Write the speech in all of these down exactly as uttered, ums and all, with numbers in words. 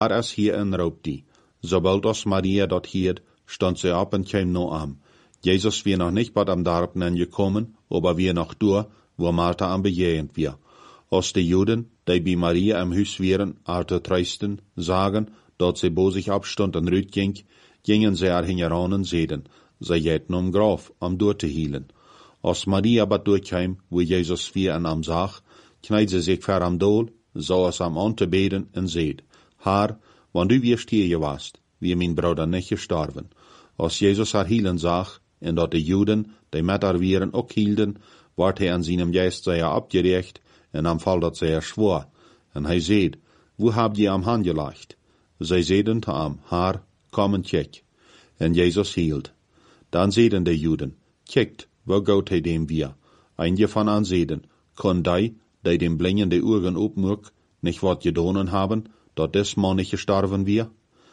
Maar als hier en roopt die. Sobald als Maria dat hiert, stond sie op en kwam no am. Jesus wir noch nicht bad am Darbnen gekommen, aber wir noch durch, wo Martha am bejehend wir. Als die Juden, die bei Maria am Hus wären, arte treisten, sagen, dat sie bo sich abstund en rüt ging, gingen sie er hingeran en seden, sie jäten um Graf, am door te hielen. Als Maria bad durchkam, wo Jesus wir en am zag, kneid sie sich ver am Dool, so als am an te beden en seed, Haar, wann du wirst hier gewast, wie mein Bruder nicht gestorben. Als Jesus haar hielen zag, en dat de Juden, die met haar wieren ook hielden, ward hij aan zijn geest zeer abgerecht, en am Fall dat zeer schwor. En hij zeid, wo habt je am hand gelegt? Zij zeiden te am, haar, kom en kijk. En Jesus hield. Dan zeiden de Juden, kijkt, wo gaat hij dem wir? Einige van aan zeiden, kon die, die dem blingende Augen opmoek, nicht wat gedonen haben, dat des man nicht gestorben wir?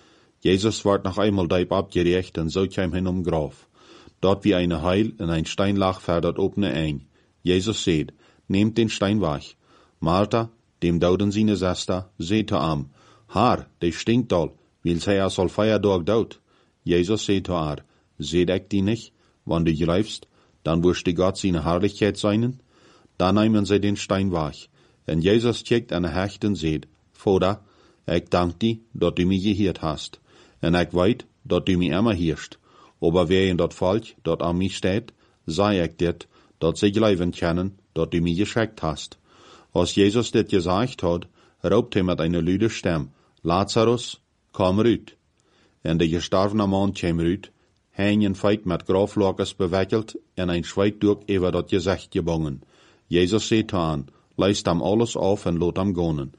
Jesus ward noch einmal deib abgerecht, en so kam hin um Graf. Dort wie eine Heil in ein Stein lag verdert opne ein. Jesus seht, nehmt den Stein weg. Martha, dem dauden seine Schwester, seht am, haar, de stinkt al, wil zij als al feierdag dood. Jesus seht haar, seht ik die nicht, wann du geleifst, dann wirst die Gott seine Herrlichkeit seinen. Dann nehmen sie den Stein weg. En Jesus checkt an Hecht en seht, Vater, ik dank die, dat du mich gehiert hast. En ik weet, dat du mich immer hierst. Aber wer in dat Volk, dat an mich steht, sei ich dit, dat sie glauben können, dat du mich geschickt hast. Als Jesus dit gesagt hat, raubt er mit einer lüde Stimme, Lazarus, komm rüt. En de gestorvene Mann kam rüt, hängen feit mit Graflokes bewickelt, en ein Schweit durch über dat Gesicht gebongen. Jesus seht an, leist am alles auf en lot am gonen.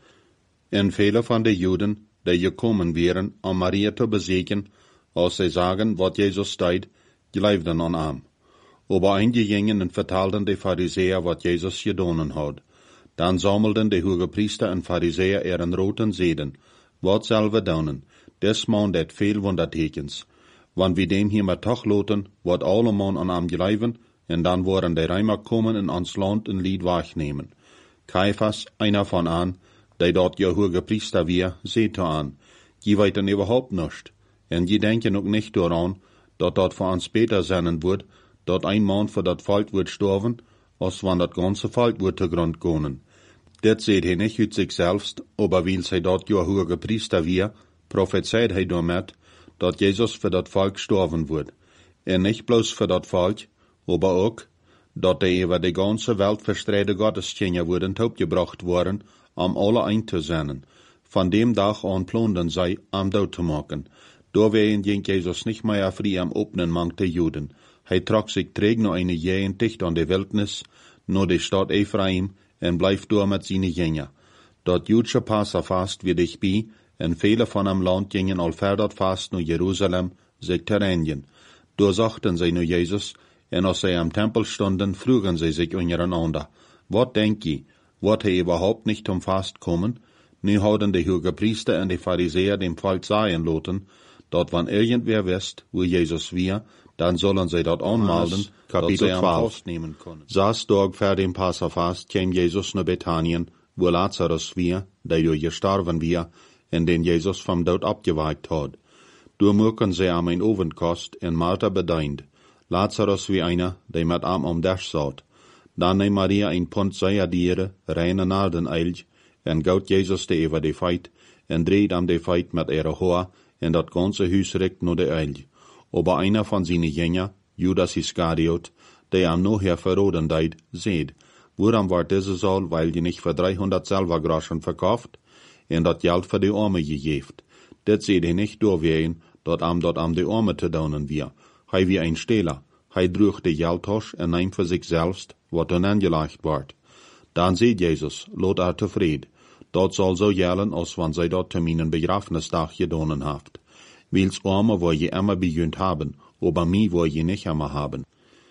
En viele von de Juden, die gekommen wären, um Maria zu besiegen, als sie sagen, wat Jesus deed, geloofden an am. Aber einige gingen en vertelden de Pharisäer, wat Jesus gedonen had. Dan sammelden de hoge priester en Pharisäer ihren roten Seden. Wat zullen we doen? Des man dat veel wondertekens. Want wie dem hier maar toch loten, wat alle man an am geloven, en dan worden de Römer komen en ons land een lied wegnemen. Caiphas, einer von an, die dort je hoge priester weer, seht an, die weten überhaupt nicht. En die denken ook nicht daran, dat dat voor ons beter zijn wordt, dat een man voor dat volk wordt sterven, als wann dat ganze volk wordt te grond gaan. Dit seht hij nicht uit zichzelf, aber weil hij dat je hoge priester weer, prophezeit hij daarmet, dat Jesus voor dat volk sterven wordt. En nicht bloos voor dat volk, aber ook, dat hij over de ganze Welt verstreide Gottesdienste worden opgebracht worden, om alle ein te zenden. Van dem dag aan ploonden zij om dood te maken. Doorwegen ging Jesus nicht mehr frei am openen Mang der Juden. Hij trok sich träg noch eine Jähen dicht an de Wildnis, nur de Stadt Ephraim, en bleif door met seine Jünger. Dort Judsche Passafast wie dich bi, en viele von am Land gingen al verdert fast nur Jerusalem, sich terrenien. Durchsachten sie nur Jesus, en als sie am Tempel stunden, frugen sie sich untereinander, wat denk je, wat hij überhaupt nicht zum Fast kommen? Nu houden de hoge Priester en de Pharisäer dem Volk sagen loten, dat wann irgendwer wist, wo Jesus wir, dann sollen sie dort anmelden, dat sie am Fast nehmen können. Saß dog vor dem Passafast kam Jesus nach Bethanien, wo Lazarus wir, der durch gestorben wir, en den Jesus vom Tod abgeweicht hat. Durchmucken sie am ein Ofenkost en Martha bedeint, Lazarus wie einer, der mit am am Dash saut. Dann nehm Maria ein Pond Säuerdiere, reine Nardeneilch, en gaut Jesus de über de Feit, en dreht am de Feit mit ihrer Haar, en dat ganze Hus rekt no de Eilch. Aber einer von seine Jünger, Judas Iskariot, der am nachher verroden deid, seht, woran war diese Saal, weil die nicht für dreihundert Silbergroschen verkauft, en dat Geld für die Arme gegeft. Det seht he nicht durchwehen, dat am dat am de Arme te daunen wir. Hei wie ein Stehler, hei drüch de Geldtasch en neim für sich selbst, wat er angelegt ward. Dan seht Jesus, lot er tevreden. Dat soll so jellen, als wann zij dat te meinen Begrafenisdag gedonen haft. Wils Arme wo je immer bejunt haben, aber mi wo je nicht immer haben.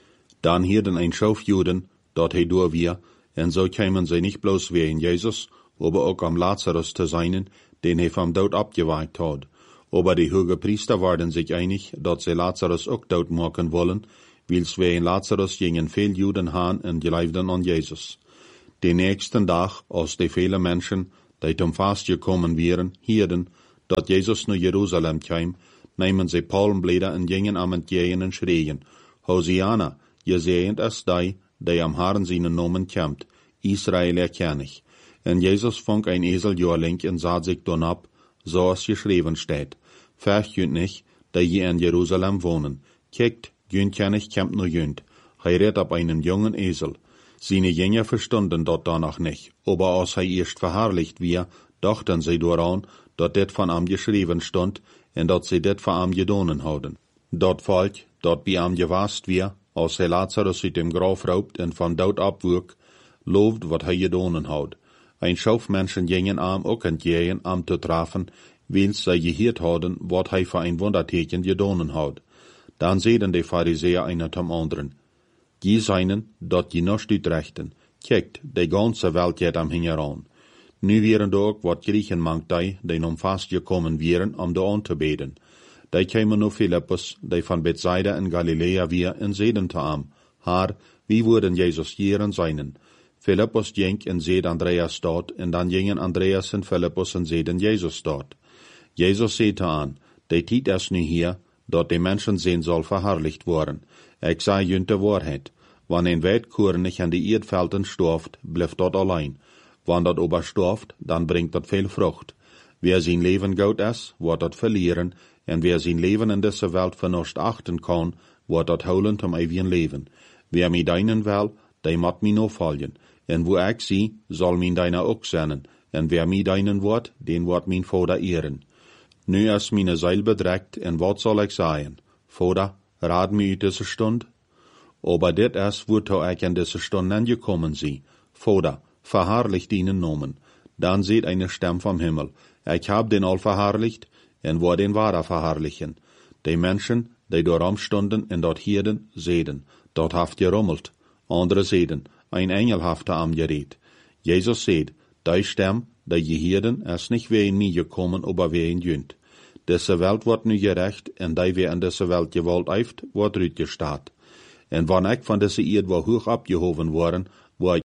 Dan hierden ein Schauf Juden, dat he door wir, en so kämen sie nicht bloß wegen Jesus, aber auch am Lazarus zu seinen, den he vom Tod abgeweicht hat. Aber die hoge Priester waren sich einig, dat sie Lazarus auch dood machen wollen, wils wegen Lazarus gingen viel Juden han en geloofden an Jesus. Den nächsten Tag, als die viele Menschen, die zum Fast gekommen wären, hierden, dat Jesus naar Jeruzalem kwam, nemen ze palmbläder en gingen am entgegen en schreien, Hosiana, gezegend is die, die am Herrn zijn Namen komt, Israel erkennig. En Jesus vond een eseljoerling en zat zich dan ab, zoals geschreven steht. Vergt nicht, die je in Jerusalem wohnen. Kijkt, jünd kennig kommt nur jünd. Hij redt op einen jungen Esel. Seine Jünger verstunden dort danach nicht, aber als hij erst verherrlicht wir, dachten sie daran, dat dit van am geschreven stond, en dat sie dit van am gedonen houden. Dat Volk, dat bij am gewast wir, als hij Lazarus uit dem Graf raubt en van dood abwurk, looft wat hij gedonen houd. Ein Schaufmenschen gingen am ook entgegen am te treffen, wils zij geheerd hadden, wat hij voor een wonderteken gedonen houd. Dan zeiden de Pharisäer einer zum anderen, die seinen, dat je noch uitrechten. Kijkt, de ganze Welt jet am hingeran. Nu wären da ook wat Griechen mangt die, die om vast gekommen wären, om de aan te beden. Die kwamen nu Philippus, die van Bethsaida in Galilea weer, en zeiden te am, Haar, wie worden Jezus jeren seinen? Philippus ging en zeed Andreas dort, en dan gingen Andreas en Philippus en zeeden Jezus dort. Jezus zeete aan, de tijd is nu hier, dat de mensen zijn zal verherrlicht worden. Ik zei junt de waarheid. Wanneer een Weidkoornig aan de Erdvelden storft, blijft dat alleen. Wanneer dat ober storft, dan brengt dat veel vrucht. Wer zijn leven goud is, wordt dat verlieren, en wer zijn leven in deze Welt vernocht achten kan, wordt dat houden om eeuwig leven. Wer mij deinen wil, die moet mij nog volgen. En wo ik zie, zal mijn deiner ook zijn. En wer mij deinen wordt, den wordt mijn Vader eeren. Nu is mijn zeil bedrekt, en wat zal ik zeggen? Vader, raad mij uit deze stund. Aber dit is, woorto ik in deze stund angekommen zie. Vader, verherrlicht deinen Namen. Dan seht eine Stimme vom Himmel. Ich hab den all verherrlicht, en wor den wahrer verherrlichen. Die Menschen, die darum stunden en dort hierden, seden, dort haft gerummelt. Andere seden, ein Engel haft am geredet. Jesus seht, die Stimme, die je hierden, is nicht wie in mir gekommen, aber wie in jünd. Diese Welt wordt nu gerecht, en die wie in deze Welt gewollt heeft, wordt uitgestaat. En wann ik van deze Erd waar hoog abgehoven worden, waar